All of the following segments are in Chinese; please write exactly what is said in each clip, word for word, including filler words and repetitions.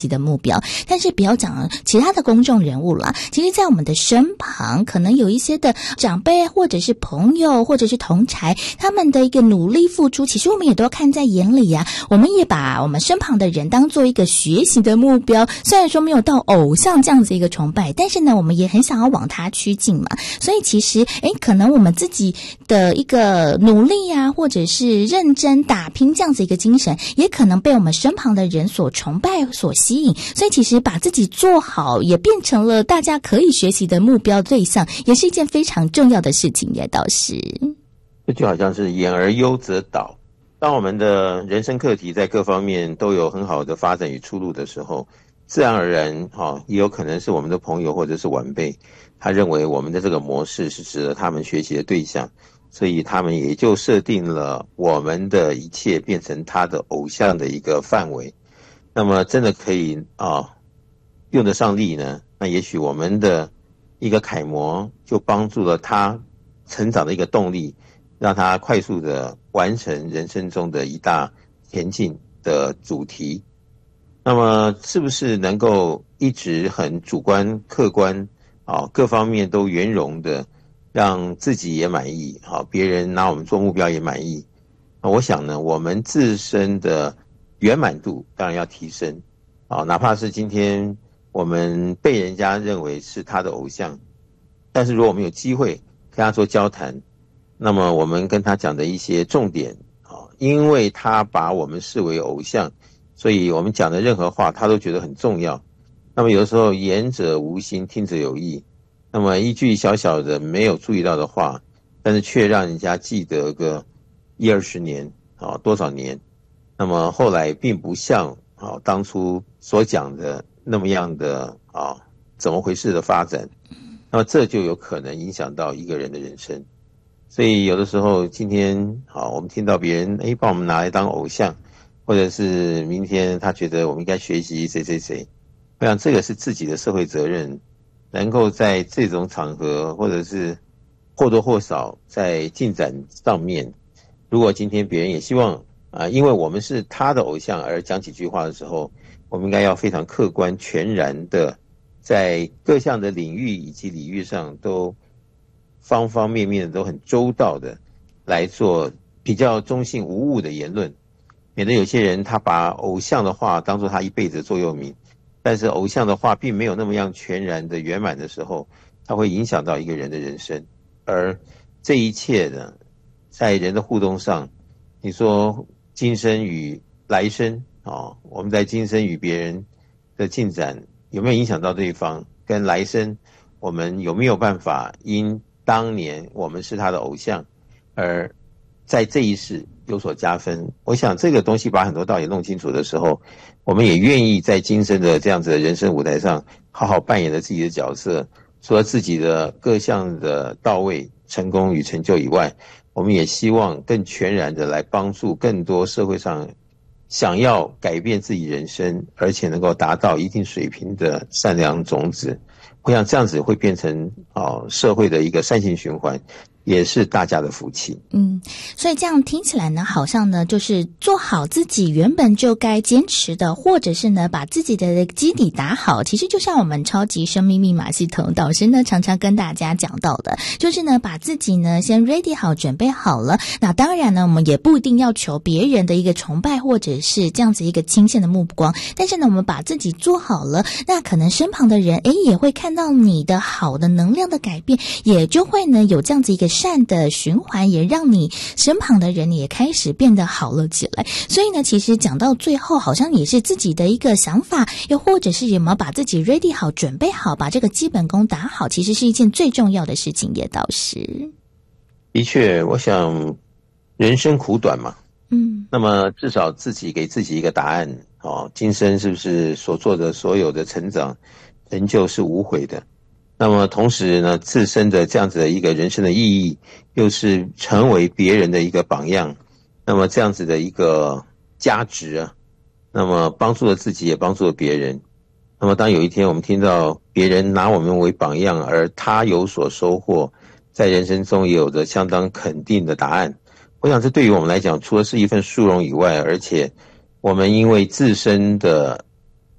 的目标，但是不要讲其他的公众人物了。其实在我们的身旁可能有一些的长辈或者是朋友或者是同侪，他们的一个努力付出，其实我们也都看在眼里啊。我们也把我们身旁的人当做一个学习的目标，虽然说没有到偶像这样子一个崇拜，但是呢我们也很想要往他趋近嘛。所以其实诶可能我们自己的一个努力啊，或者是认真打拼这样子一个精神，也可能被我们身旁的人所崇拜所吸引，所以其实把自己做好也变成了大家可以学习的目标对象，也是一件非常重要的事情耶。倒是这就好像是言而优则导，当我们的人生课题在各方面都有很好的发展与出路的时候，自然而然、哦、也有可能是我们的朋友或者是晚辈，他认为我们的这个模式是值得他们学习的对象，所以他们也就设定了我们的一切变成他的偶像的一个范围。那么真的可以啊用得上力呢，那也许我们的一个楷模就帮助了他成长的一个动力，让他快速的完成人生中的一大前进的主题。那么是不是能够一直很主观客观啊各方面都圆融的让自己也满意，好，别人拿我们做目标也满意。那我想呢，我们自身的圆满度当然要提升啊，哪怕是今天我们被人家认为是他的偶像，但是如果我们有机会跟他做交谈，那么我们跟他讲的一些重点啊，因为他把我们视为偶像，所以我们讲的任何话他都觉得很重要。那么有的时候言者无心，听者有意，那么一句小小的没有注意到的话，但是却让人家记得个一二十年啊，多少年，那么后来并不像啊当初所讲的那么样的啊怎么回事的发展，那么这就有可能影响到一个人的人生。所以有的时候今天啊我们听到别人诶把我们拿来当偶像，或者是明天他觉得我们应该学习谁谁谁，我想这个是自己的社会责任，能够在这种场合或者是或多或少在进展上面，如果今天别人也希望啊，因为我们是他的偶像而讲几句话的时候，我们应该要非常客观全然的在各项的领域以及领域上都方方面面的都很周到的来做比较中性无误的言论，免得有些人他把偶像的话当作他一辈子的座右铭，但是偶像的话并没有那么样全然的圆满的时候，它会影响到一个人的人生。而这一切呢，在人的互动上，你说今生与来生哦，我们在今生与别人的进展有没有影响到对方，跟来生我们有没有办法因当年我们是他的偶像而在这一世有所加分。我想这个东西把很多道理弄清楚的时候，我们也愿意在今生的这样子的人生舞台上好好扮演了自己的角色，除了自己的各项的到位成功与成就以外，我们也希望更全然的来帮助更多社会上想要改变自己人生而且能够达到一定水平的善良种子。我想这样子会变成、哦、社会的一个善性循环，也是大家的福气。 嗯，所以这样听起来呢，好像呢就是做好自己原本就该坚持的，或者是呢把自己的基底打好。其实就像我们超级生命密码系统导师呢常常跟大家讲到的，就是呢把自己呢先 ready 好，准备好了。那当然呢我们也不一定要求别人的一个崇拜或者是这样子一个倾羡的目光，但是呢我们把自己做好了，那可能身旁的人诶也会看到你的好的能量的改变，也就会呢有这样子一个善的循环，也让你身旁的人也开始变得好了起来。所以呢其实讲到最后好像也是自己的一个想法，又或者是有没有把自己 ready 好，准备好，把这个基本功打好，其实是一件最重要的事情。也倒是的确，我想人生苦短嘛， 嗯， 那么至少自己给自己一个答案哦，今生是不是所做的所有的成长成就是无悔的，那么同时呢自身的这样子的一个人生的意义又是成为别人的一个榜样，那么这样子的一个价值啊，那么帮助了自己也帮助了别人。那么当有一天我们听到别人拿我们为榜样而他有所收获，在人生中也有着相当肯定的答案，我想这对于我们来讲除了是一份殊荣以外，而且我们因为自身的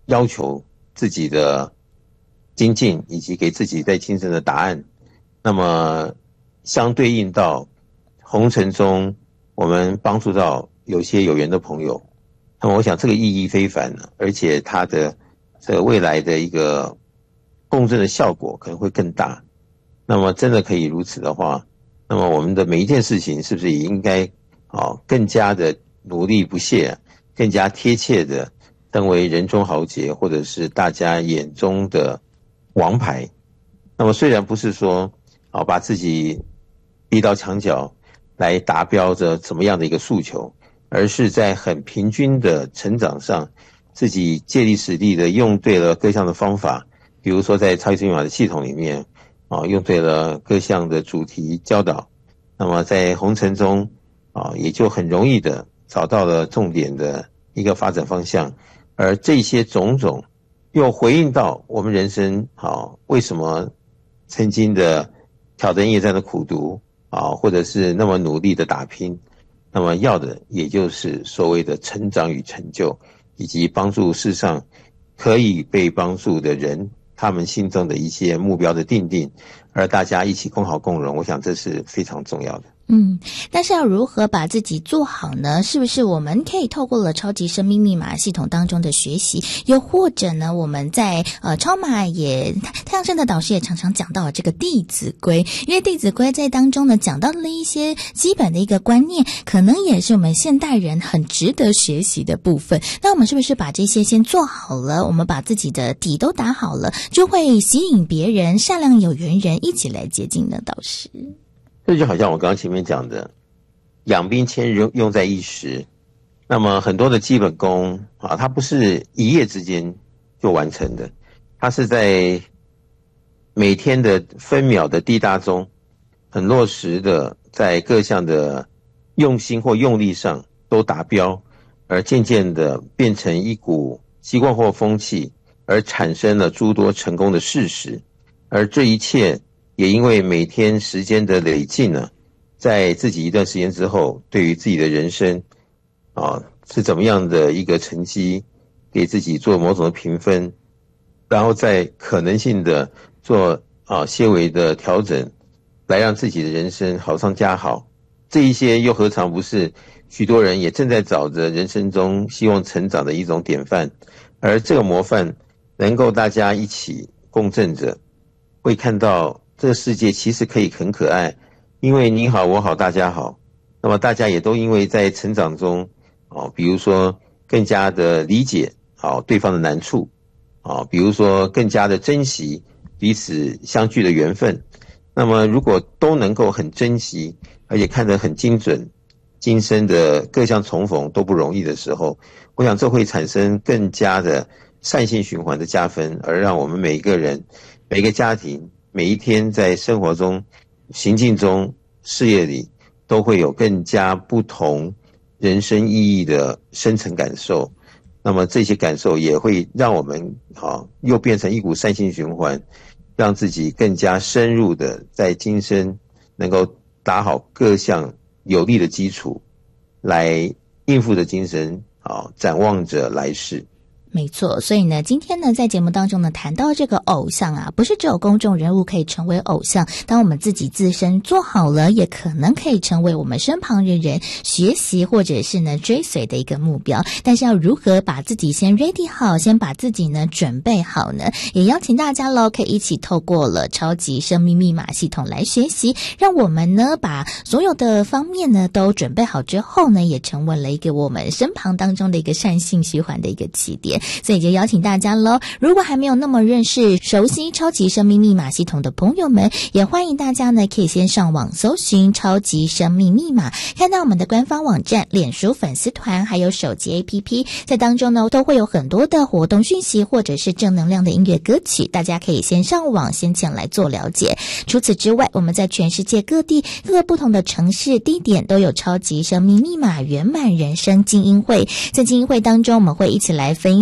要求自己的精进，以及给自己在今生的答案。那么相对应到红尘中我们帮助到有些有缘的朋友，那么我想这个意义非凡，而且它的这个未来的一个共振的效果可能会更大。那么真的可以如此的话，那么我们的每一件事情是不是也应该哦更加的努力不懈，更加贴切的成为人中豪杰，或者是大家眼中的王牌。那么虽然不是说哦把自己逼到墙角来达标着怎么样的一个诉求，而是在很平均的成长上，自己借力使力的用对了各项的方法，比如说在超级生命密码的系统里面啊，用对了各项的主题教导，那么在红尘中啊，也就很容易的找到了重点的一个发展方向。而这些种种又回应到我们人生啊，为什么曾经的挑灯夜战的苦读啊，或者是那么努力的打拼，那么要的也就是所谓的成长与成就，以及帮助世上可以被帮助的人他们心中的一些目标的定定，而大家一起共好共荣，我想这是非常重要的。 嗯，但是要如何把自己做好呢？是不是我们可以透过了超级生命密码系统当中的学习，又或者呢，我们在呃超码也太阳神的导师也常常讲到了这个弟子规，因为弟子规在当中呢讲到了一些基本的一个观念，可能也是我们现代人很值得学习的部分。那我们是不是把这些先做好了，我们把自己的底都打好了，就会吸引别人善良有缘人一起来接近呢？导师， 这就好像我刚刚前面讲的，养兵千日用在一时。那么很多的基本功啊，它不是一夜之间就完成的，它是在每天的分秒的滴答中，很落实的在各项的用心或用力上都达标，而渐渐的变成一股习惯或风气，而产生了诸多成功的事实。而这一切也因为每天时间的累进呢，在自己一段时间之后，对于自己的人生啊是怎么样的一个成绩，给自己做某种的评分，然后再可能性的做啊些微的调整，来让自己的人生好上加好。这一些又何尝不是许多人也正在找着人生中希望成长的一种典范，而这个模范能够大家一起共振着，会看到这个世界其实可以很可爱，因为你好我好大家好，那么大家也都因为在成长中哦，比如说更加的理解哦对方的难处哦，比如说更加的珍惜彼此相聚的缘分。那么如果都能够很珍惜，而且看得很精准，今生的各项重逢都不容易的时候，我想这会产生更加的善性循环的加分，而让我们每一个人每一个家庭每一天在生活中行进中事业里都会有更加不同人生意义的深层感受。那么这些感受也会让我们啊又变成一股善性循环，让自己更加深入的在今生能够打好各项有利的基础，来应付着今生啊展望着来世。 没错，所以呢，今天呢，在节目当中呢，谈到这个偶像啊，不是只有公众人物可以成为偶像，当我们自己自身做好了，也可能可以成为我们身旁的人学习或者是呢追随的一个目标。但是要如何把自己先 ready 好，先把自己呢准备好呢？也邀请大家喽，可以一起透过了超级生命密码系统来学习，让我们呢把所有的方面呢都准备好之后呢，也成为了一个我们身旁当中的一个善性循环的一个起点。所以就邀请大家咯，如果还没有那么认识熟悉超级生命密码系统的朋友们，也欢迎大家呢可以先上网搜寻超级生命密码，看到我们的官方网站、脸书粉丝团还有手机 A P P， 在当中呢都会有很多的活动讯息或者是正能量的音乐歌曲，大家可以先上网先前来做了解。除此之外，我们在全世界各地各个不同的城市地点都有超级生命密码圆满人生精英会，在精英会当中我们会一起来分享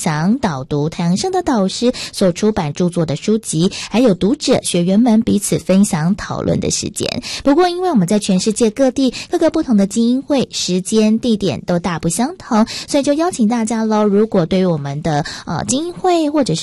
享导读太阳盛德导师所出版著作的书籍，还有读者学员们彼此分享讨论的时间。不过因为我们在全世界各地各个不同的精英会时间地点都大不相同，所以就邀请大家咯，如果对于我们的呃精英会或者是